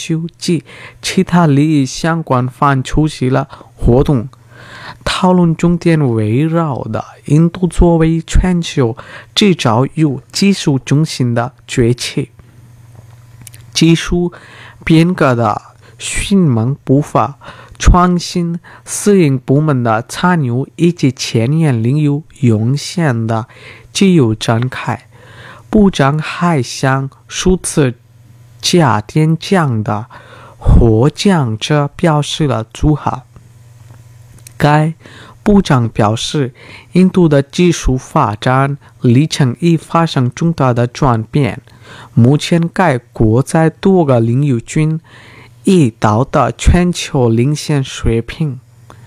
修及其他利益相关方出席了活动。讨论重点围绕的印度作为全球制造与技术中心的崛起、技术变革的迅猛步伐、创新适应部门的参与以及前沿领域涌现的自由展开。部长还向数次嘉典奖的获奖者表示了祝贺。该部长表示，印度的技术发展历程已发生重大的转变，目前该国在多个领域均已到达全球领先水平。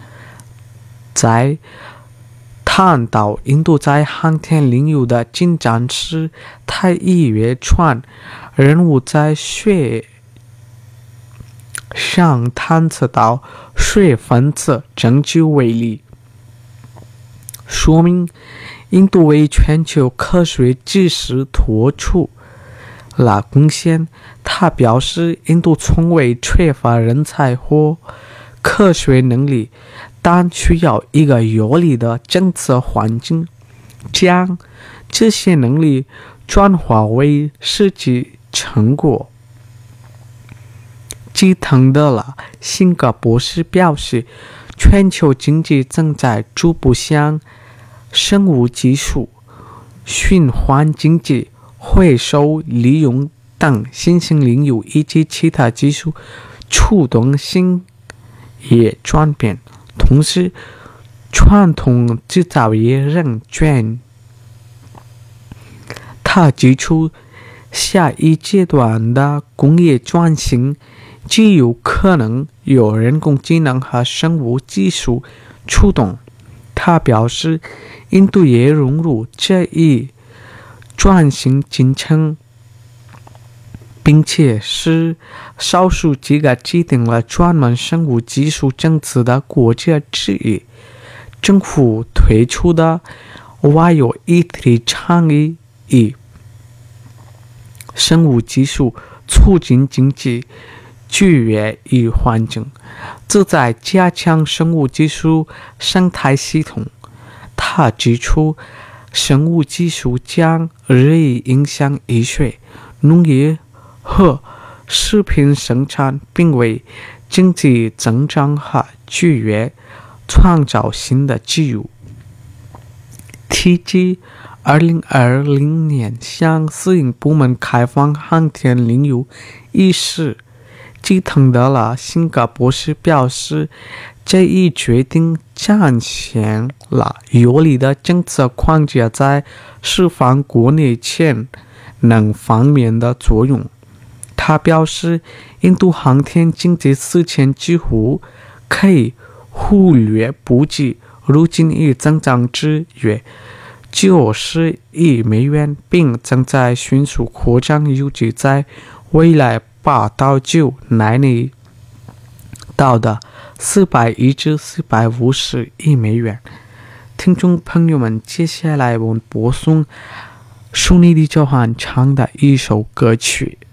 在谈到印度在航天领域的进展时，他以月船任务在水上探测到水分子证据为例，说明印度为全球科学知识做出了贡献。他表示，印度从未缺乏人才或科学能力，但需要一个有利的政策环境，将这些能力转化为实际成果。基腾德拉辛格博士表示，全球经济正在逐步向生物技术、循环经济、回收利用等新兴领域以及其他技术触动性也转变，同时传统制造业仍卷。他指出，下一阶段的工业转型极有可能由人工智能和生物技术触动。他表示，印度也融入这一转型进程，并且是少数几个制定了专门生物技术政策的国家之一。政府推出的挖有一体倡议以生物技术促进经济聚跃与环境，旨在加强生物技术生态系统。他指出，生物技术将日益影响医学、农业和食品生产，并为经济增长和聚跃创造新的机遇。提及2020年向私营部门开放航天领域一事，基腾德拉辛格博士表示，这一决定展现了有利的政策框架在释放国内潜能方面的作用。他表示，印度航天经济此前几乎可以忽略不计，如今已增长至约90亿美元，并正在迅速扩张，预计在未来8到9年内到达400亿至450亿美元。听众朋友们，接下来我们播送舒尼的交换唱的一首歌曲。